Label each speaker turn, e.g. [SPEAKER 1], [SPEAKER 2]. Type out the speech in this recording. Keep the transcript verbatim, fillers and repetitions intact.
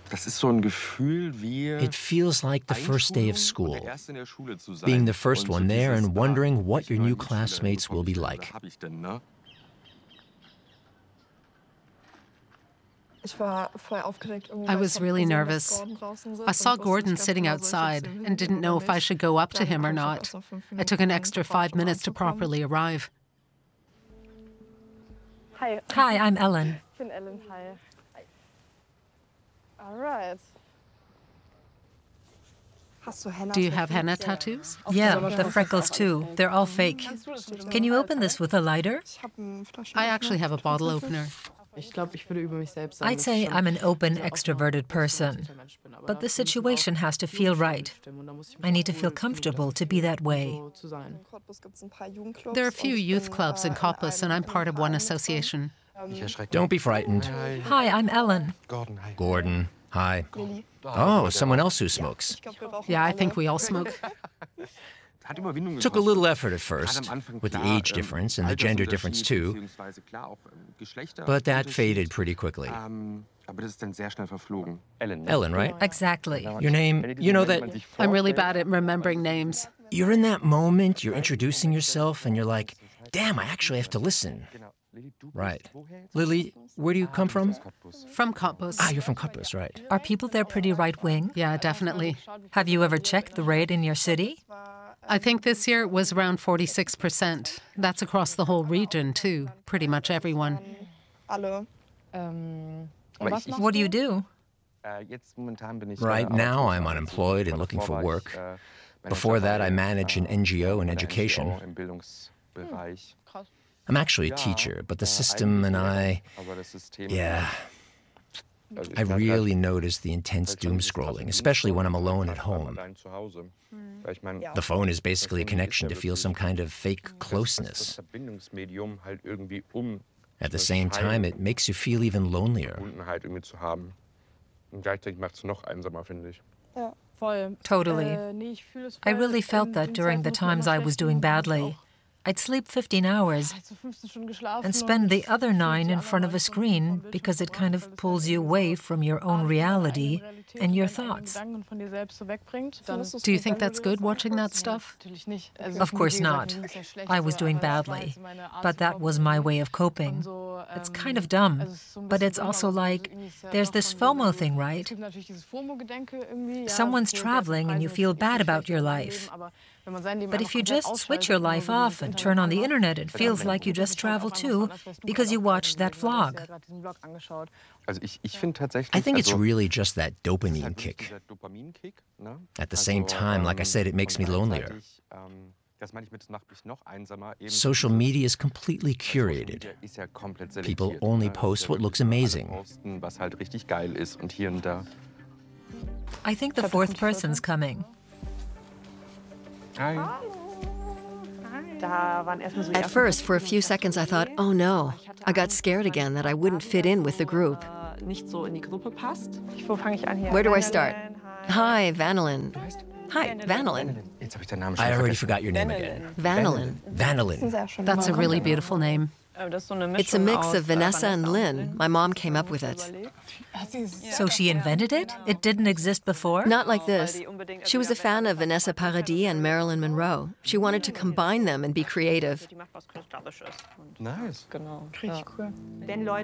[SPEAKER 1] It feels like the first day of school, being the first one there and wondering what your new classmates will be like.
[SPEAKER 2] I was really nervous. I saw Gordon sitting outside and didn't know if I should go up to him or not. I took an extra five minutes to properly arrive.
[SPEAKER 3] Hi.
[SPEAKER 4] Hi, I'm Ellen.
[SPEAKER 3] Ich bin Ellen, hi. All right.
[SPEAKER 2] Do you have henna tattoos?
[SPEAKER 4] Yeah, the freckles too. They're all fake. Can you open this with a lighter?
[SPEAKER 2] I actually have a bottle opener.
[SPEAKER 4] I'd say I'm an open, extroverted person. But the situation has to feel right. I need to feel comfortable to be that way.
[SPEAKER 2] There are a few youth clubs in Cottbus, and I'm part of one association.
[SPEAKER 1] Don't be frightened.
[SPEAKER 4] Hi, I'm Ellen.
[SPEAKER 1] Gordon, hi. Oh, someone else who smokes.
[SPEAKER 2] Yeah, I think we all smoke.
[SPEAKER 1] Took a little effort at first, with the age difference and the gender difference too, but that faded pretty quickly. Ellen, right?
[SPEAKER 4] Exactly.
[SPEAKER 1] Your name, you know that...
[SPEAKER 2] I'm really bad at remembering names.
[SPEAKER 1] You're in that moment, you're introducing yourself, and you're like, damn, I actually have to listen. Right. Lily, where do you come from?
[SPEAKER 2] From Cottbus.
[SPEAKER 1] Ah, you're from Cottbus, right.
[SPEAKER 4] Are people there pretty right-wing?
[SPEAKER 2] Yeah, definitely.
[SPEAKER 4] Have you ever checked the rate in your city?
[SPEAKER 2] I think this year it was around forty-six percent. That's across the whole region, too. Pretty much everyone.
[SPEAKER 4] What do you do?
[SPEAKER 1] Right now, I'm unemployed and looking for work. Before that, I managed an N G O in education. I'm actually a teacher, but the system and I, yeah, I really notice the intense doom scrolling, especially when I'm alone at home. The phone is basically a connection to feel some kind of fake closeness. At the same time, it makes you feel even lonelier.
[SPEAKER 4] Totally. I really felt that during the times I was doing badly. I'd sleep fifteen hours and spend the other nine in front of a screen because it kind of pulls you away from your own reality and your thoughts.
[SPEAKER 2] Do you think that's good, watching that stuff?
[SPEAKER 4] Of course not. I was doing badly, but that was my way of coping. It's kind of dumb, but it's also like, there's this FOMO thing, right? Someone's traveling and you feel bad about your life. But if you just switch your life off and turn on the internet, it feels like you just travel too, because you watched that vlog.
[SPEAKER 1] I think it's really just that dopamine kick. At the same time, like I said, it makes me lonelier. Social media is completely curated. People only post what looks amazing.
[SPEAKER 4] I think the fourth person's coming.
[SPEAKER 5] At first, for a few seconds, I thought, oh no, I got scared again that I wouldn't fit in with the group. Where do I start? Hi, Vanillin. Hi, Vanillin.
[SPEAKER 1] I already forgot your name again.
[SPEAKER 5] Vanillin.
[SPEAKER 1] Vanillin.
[SPEAKER 2] That's a really beautiful name.
[SPEAKER 5] It's a mix of Vanessa and Lynn. My mom came up with it.
[SPEAKER 4] So she invented it? It didn't exist before?
[SPEAKER 5] Not like this. She was a fan of Vanessa Paradis and Marilyn Monroe. She wanted to combine them and be creative.
[SPEAKER 6] Nice.